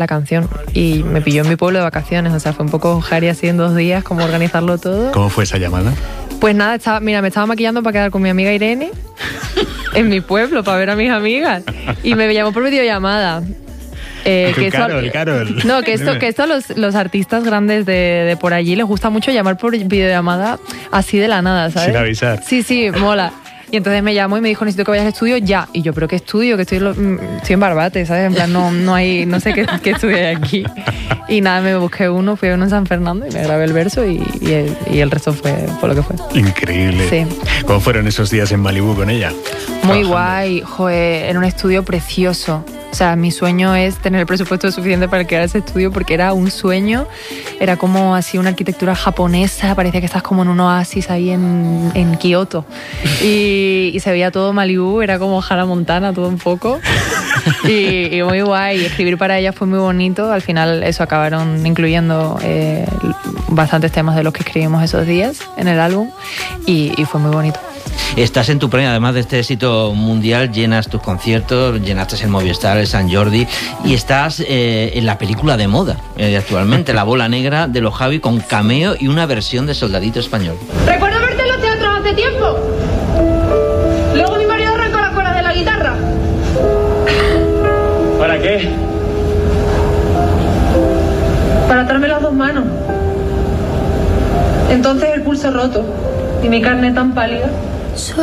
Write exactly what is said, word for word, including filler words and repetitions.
la canción y me pilló en mi pueblo de vacaciones, o sea, fue un poco jari así en dos días, como organizarlo todo. ¿Cómo fue esa llamada? Pues nada, estaba, mira, me estaba maquillando para quedar con mi amiga Irene en mi pueblo, para ver a mis amigas, y me llamó por videollamada. Eh, que Carol, esto, Carol. No, que esto, que esto a los, los artistas grandes de, de por allí les gusta mucho llamar por videollamada así de la nada, ¿sabes? Sin avisar. Sí, sí, mola. Y entonces me llamó y me dijo, necesito que vayas al estudio ya. Y yo, ¿pero qué estudio? Que estoy, lo, estoy en Barbate, ¿sabes? En plan, no, no hay, no sé qué, qué estudio hay aquí. Y nada, me busqué uno, fui a uno en San Fernando y me grabé el verso y, y, el, y el resto fue, fue lo que fue. Increíble. Sí. ¿Cómo fueron esos días en Malibú con ella? Muy guay, joder, en un estudio precioso. O sea, mi sueño es tener el presupuesto suficiente para crear ese estudio porque era un sueño, era como así una arquitectura japonesa, parecía que estás como en un oasis ahí en, en Kioto. Y, y se veía todo Malibú, era como Hannah Montana, todo un poco. Y, y muy guay, escribir para ella fue muy bonito. Al final eso acabaron incluyendo eh, bastantes temas de los que escribimos esos días en el álbum y, y fue muy bonito. Estás en tu premio, además de este éxito mundial, llenas tus conciertos, llenaste el Movistar, el Sant Jordi y estás eh, en la película de moda eh, actualmente, La Bola Negra de los Javi, con cameo y una versión de Soldadito Español. Recuerdo verte en los teatros hace tiempo. Luego mi marido arrancó las cuerdas de la guitarra. ¿Para qué? Para atarme las dos manos. Entonces el pulso roto y mi carne tan pálida.